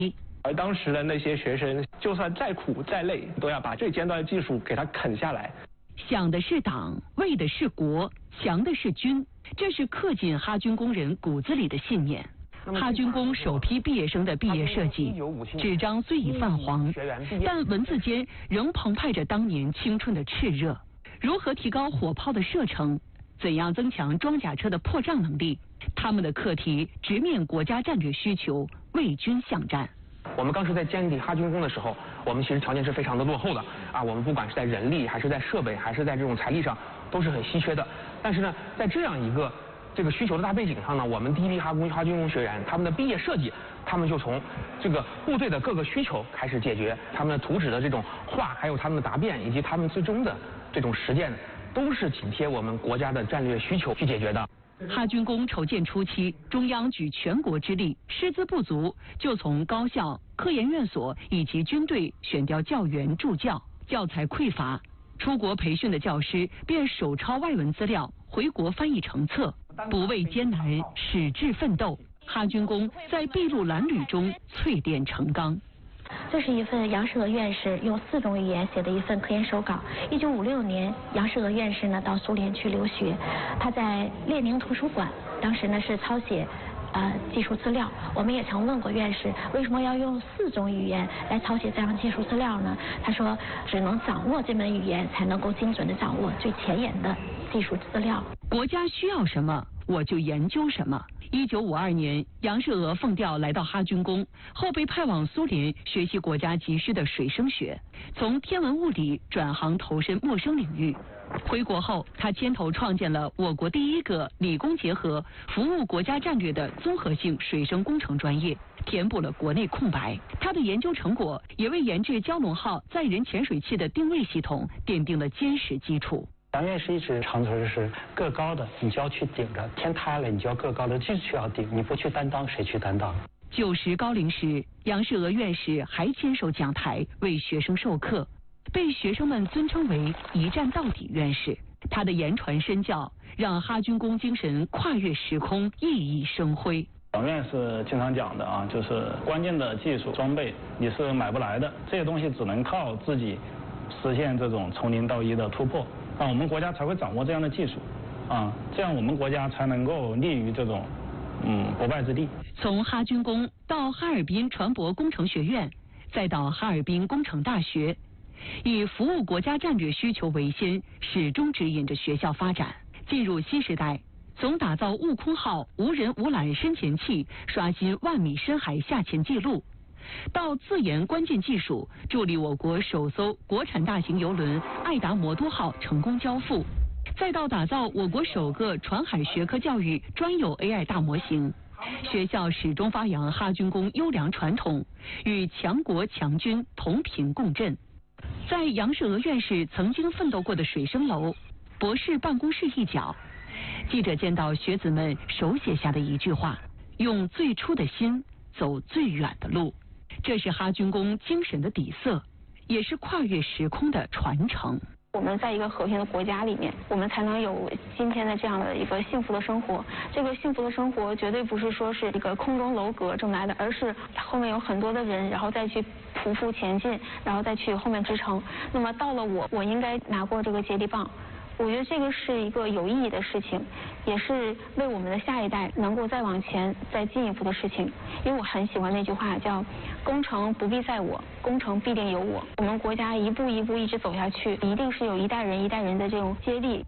而当时的那些学生，就算再苦再累，都要把最尖端的技术给它啃下来。 想的是党，为的是国，降的是军，这是刻进哈军工人骨子里的信念。哈军工首批毕业生的毕业设计，纸张虽已泛黄，但文字间仍澎湃着当年青春的炽热。如何提高火炮的射程？怎样增强装甲车的破障能力？他们的课题直面国家战略需求，为军向战。 我们当时在建立哈军工的时候，我们其实条件是非常的落后的啊，我们不管是在人力还是在设备还是在这种财力上都是很稀缺的。但是呢，在这样一个这个需求的大背景上呢，我们第一批哈军工学员他们的毕业设计，他们就从这个部队的各个需求开始解决，他们的图纸的这种画，还有他们的答辩，以及他们最终的这种实践，都是紧贴我们国家的战略需求去解决的。 哈军工筹建初期，中央举全国之力，师资不足，就从高校、科研院所以及军队选调教员助教，教材匮乏，出国培训的教师便手抄外文资料，回国翻译成册，不畏艰难，矢志奋斗。哈军工在筚路蓝缕中淬炼成钢。 这是一份杨世娥院士用4种语言写的一份科研手稿。1956年，杨世娥院士呢到苏联去留学，他在列宁图书馆，当时呢是抄写技术资料。我们也曾问过院士，为什么要用4种语言来抄写这样技术资料呢？他说，只能掌握这门语言，才能够精准地掌握最前沿的技术资料。 国家需要什么，我就研究什么。1952年，杨世娥奉调来到哈军工，后被派往苏联学习国家急需的水生学，从天文物理转行投身陌生领域。回国后，他牵头创建了我国第一个理工结合、服务国家战略的综合性水生工程专业，填补了国内空白。他的研究成果也为研制蛟龙号载人潜水器的定位系统奠定了坚实基础。 杨院士一直常说的是，个高的你就要去顶着，天塌了你就要个高的继续要顶，你不去担当谁去担当 ？90高龄时，杨世娥院士还坚守讲台为学生授课，被学生们尊称为一战到底院士。他的言传身教让哈军工精神跨越时空，熠熠生辉。 杨院士经常讲的啊，就是关键的技术装备你是买不来的，这些东西只能靠自己实现这种从0到1的突破。我们国家才会掌握这样的技术，这样我们国家才能够立于这种不败之地。 从哈军工到哈尔滨船舶工程学院，再到哈尔滨工程大学，以服务国家战略需求为先，始终指引着学校发展。进入新时代，从打造悟空号无人无缆深潜器，刷新万米深海下潜纪录，到自研关键技术，助力我国首艘国产大型邮轮爱达摩多号成功交付，再到打造我国首个船海学科教育专有 AI 大模型，学校始终发扬哈军工优良传统，与强国强军同频共振。在杨世娥院士曾经奋斗过的水生楼博士办公室一角，记者见到学子们手写下的一句话：用最初的心走最远的路。这是哈军工精神的底色，也是跨越时空的传承。 我们在一个和平的国家里面，我们才能有今天的这样的一个幸福的生活。这个幸福的生活绝对不是说是一个空中楼阁挣来的，而是后面有很多的人，然后再去匍匐前进，然后再去后面支撑。那么到了我应该拿过这个接力棒。我觉得这个是一个有意义的事情，也是为我们的下一代能够再往前再进一步的事情。因为我很喜欢那句话，叫工程不必在我，工程必定有我。我们国家一步一步一直走下去，一定是有一代人一代人的这种接力。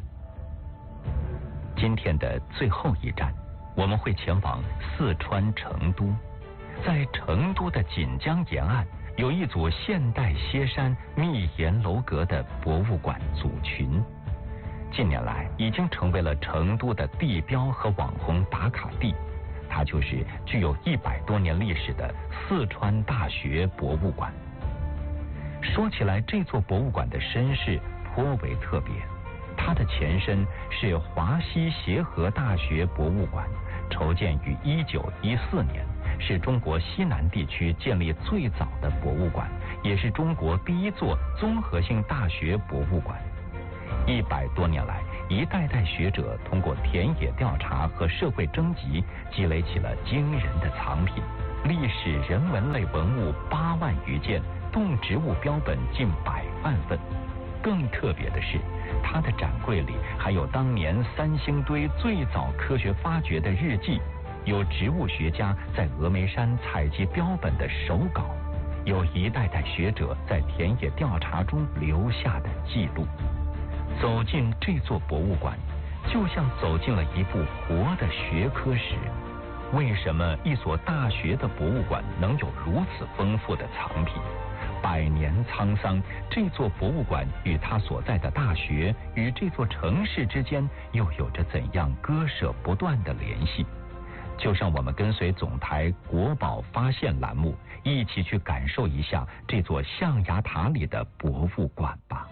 今天的最后一站，我们会前往四川成都。在成都的锦江沿岸，有一组现代歇山密檐楼阁的博物馆组群，近年来已经成为了成都的地标和网红打卡地。它就是具有100多年历史的四川大学博物馆。说起来，这座博物馆的身世颇为特别。它的前身是华西协和大学博物馆，筹建于1914年，是中国西南地区建立最早的博物馆，也是中国第一座综合性大学博物馆。100多年来，一代代学者通过田野调查和社会征集，积累起了惊人的藏品。 历史人文类文物8万余件，动植物标本近100万份。更特别的是，它的展柜里还有当年3星堆最早科学发掘的日记，有植物学家在峨眉山采集标本的手稿，有一代代学者在田野调查中留下的记录。走进这座博物馆，就像走进了一部活的学科史。为什么一所大学的博物馆能有如此丰富的藏品？100年沧桑，这座博物馆与它所在的大学与这座城市之间又有着怎样割舍不断的联系？就让我们跟随总台国宝发现栏目，一起去感受一下这座象牙塔里的博物馆吧。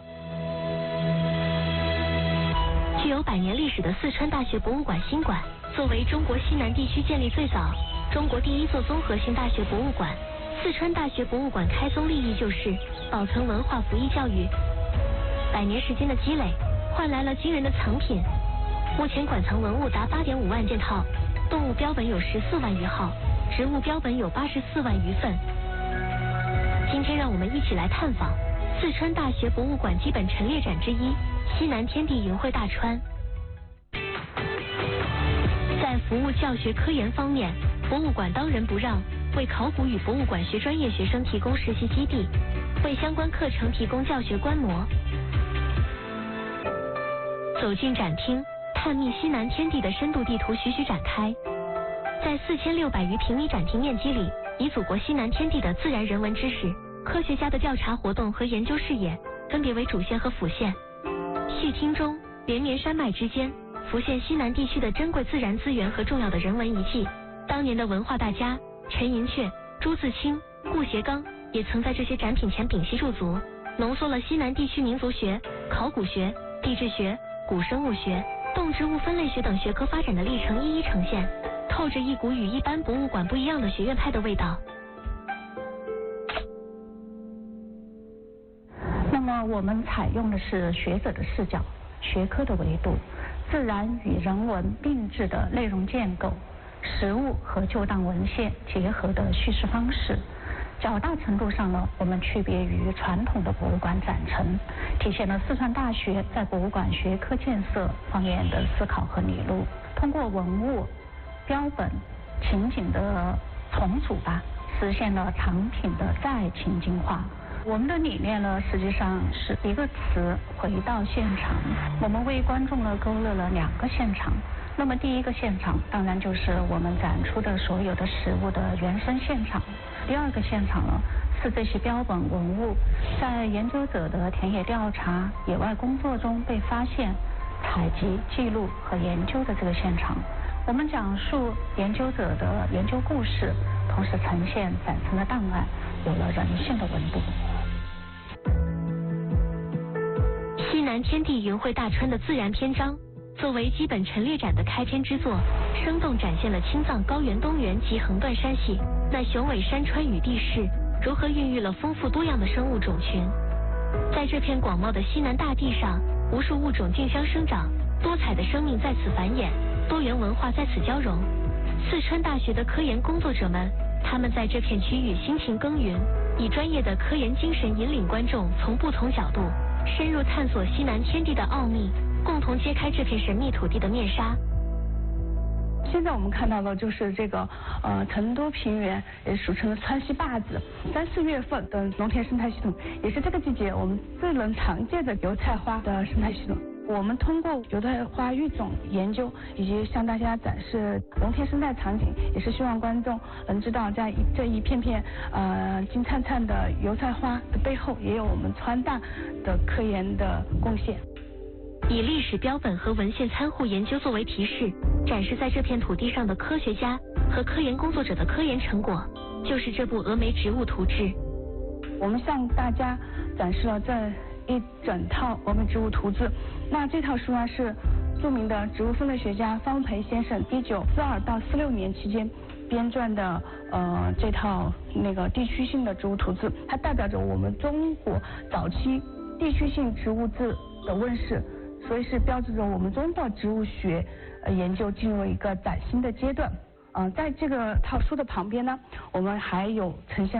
具有100年历史的四川大学博物馆新馆，作为中国西南地区建立最早、中国第一座综合性大学博物馆，四川大学博物馆开宗立义就是保存文化服役教育。100年时间的积累，换来了惊人的藏品。目前馆藏文物达8.5万件套，动物标本有14万余号，植物标本有84万余份。今天让我们一起来探访四川大学博物馆基本陈列展之一——西南天地云会大川。在服务教学科研方面，博物馆当仁不让，为考古与博物馆学专业学生提供实习基地，为相关课程提供教学观摩。走进展厅，探秘西南天地的深度地图徐徐展开。在4600余平米展厅面积里，以祖国西南天地的自然人文知识、科学家的调查活动和研究视野分别为主线和辅线。细听中，连绵山脉之间浮现西南地区的珍贵自然资源和重要的人文遗迹。当年的文化大家陈寅恪、朱自清、顾颉刚也曾在这些展品前屏息驻足，浓缩了西南地区民族学、考古学、地质学、古生物学、动植物分类学等学科发展的历程一一呈现，透着一股与一般博物馆不一样的学院派的味道。 那么我们采用的是学者的视角、学科的维度、自然与人文并置的内容建构、实物和旧档文献结合的叙事方式。较大程度上呢，我们区别于传统的博物馆展陈，体现了四川大学在博物馆学科建设方面的思考和理路。通过文物、标本、情景的重组吧，实现了藏品的再情境化。我们的理念呢，实际上是一个词：回到现场。我们为观众呢勾勒了2个现场。那么第一个现场当然就是我们展出的所有的实物的原生现场。第2个现场呢，是这些标本文物在研究者的田野调查、野外工作中被发现、采集、记录和研究的这个现场。我们讲述研究者的研究故事，同时呈现展陈的档案，有了人性的温度。 西南天地云会大川的自然篇章，作为基本陈列展的开篇之作，生动展现了青藏高原东缘及横断山系那雄伟山川与地势如何孕育了丰富多样的生物种群。在这片广袤的西南大地上，无数物种竞相生长，多彩的生命在此繁衍，多元文化在此交融。四川大学的科研工作者们，他们在这片区域辛勤耕耘，以专业的科研精神引领观众从不同角度深入探索西南天地的奥秘，共同揭开这片神秘土地的面纱。 现在我们看到的就是这个成都平原，也俗称的川西坝子，3、4月份的农田生态系统，也是这个季节我们最能常见的油菜花的生态系统。我们通过油菜花育种研究以及向大家展示农田生态场景，也是希望观众能知道，在这一片片金灿灿的油菜花的背后，也有我们川大的科研的贡献。 以历史标本和文献参互研究作为提示，展示在这片土地上的科学家和科研工作者的科研成果，就是这部峨眉植物图志。 我们向大家展示了这一整套峨眉植物图志。那这套书呢，是著名的植物分类学家方文培先生1942到46年期间编撰的这套地区性的植物图志，它代表着我们中国早期地区性植物志的问世，所以是标志着我们中国植物学研究进入一个崭新的阶段。 在这个套书的旁边呢，我们还有呈现